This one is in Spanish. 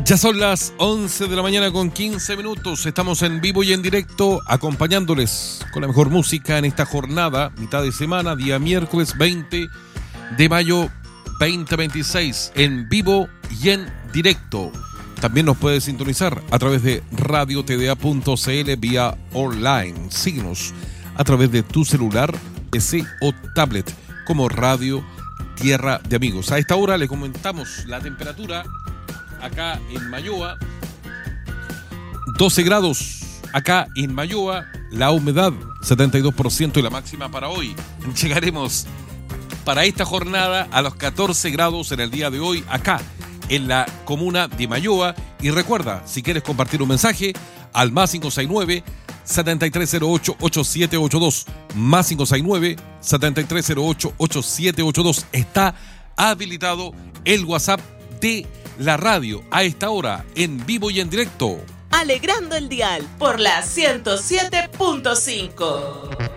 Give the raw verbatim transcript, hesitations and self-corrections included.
Ya son las once de la mañana con quince minutos. Estamos en vivo y en directo acompañándoles con la mejor música en esta jornada, mitad de semana, día miércoles veinte de mayo veinte veintiséis, en vivo y en directo. También nos puede sintonizar a través de radio t d a punto c l vía online. Síguenos a través de tu celular, P C o tablet como Radio Tierra de Amigos. A esta hora le comentamos la temperatura acá en Mayoa, doce grados acá en Mayoa, la humedad setenta y dos por ciento y la máxima para hoy. Llegaremos para esta jornada a los catorce grados en el día de hoy acá en la comuna de Mayoa. Y recuerda, si quieres compartir un mensaje, al más cinco seis nueve, siete tres cero ocho, ocho siete ocho dos, más cinco seis nueve, siete tres cero ocho, ocho siete ocho dos. Está habilitado el WhatsApp de la radio a esta hora, en vivo y en directo. Alegrando el dial por la ciento siete punto cinco.